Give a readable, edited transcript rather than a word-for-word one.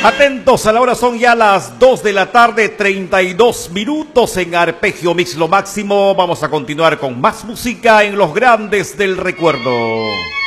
Atentos, a la hora son ya las 2 de la tarde, 32 minutos en Arpegio Mix lo máximo. Vamos a continuar con más música en los grandes del recuerdo.